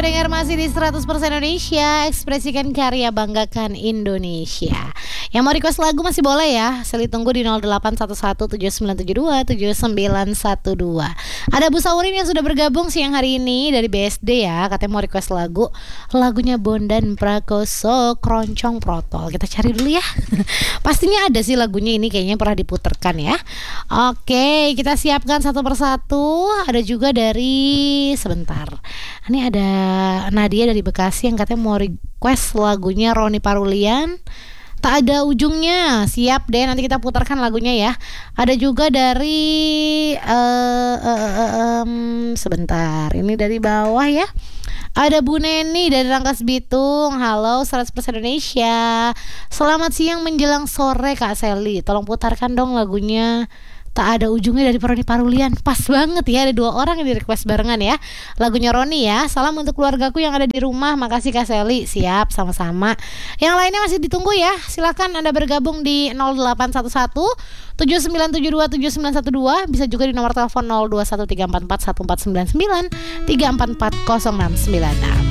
pendengar masih di 100% Indonesia. Ekspresikan karya, banggakan Indonesia. Yang mau request lagu masih boleh ya. Seli tunggu di 081179727912. Ada Bu Saurin yang sudah bergabung siang hari ini dari BSD ya. Katanya mau request lagu. Lagunya Bondan Prakoso, Keroncong Protol. Kita cari dulu ya. Pastinya ada sih lagunya ini, kayaknya pernah diputerkan ya. Oke, kita siapkan satu persatu. Ada juga dari sebentar. Ini ada Nadia dari Bekasi yang katanya mau request lagunya Roni Parulian, Tak Ada Ujungnya. Siap deh, nanti kita putarkan lagunya ya. Ada juga dari sebentar, ini dari bawah ya. Ada Bu Neni dari Rangkas Bitung. Halo 100% Indonesia. Selamat siang menjelang sore Kak Seli. Tolong putarkan dong lagunya Tak Ada Ujungnya dari Roni Parulian. Pas banget ya, ada 2 orang yang di request barengan ya. Lagunya Roni ya. Salam untuk keluargaku yang ada di rumah. Makasih Kak Seli. Siap, sama-sama. Yang lainnya masih ditunggu ya. Silakan Anda bergabung di 0811 79727912. Bisa juga di nomor telepon 0213441499 3440696.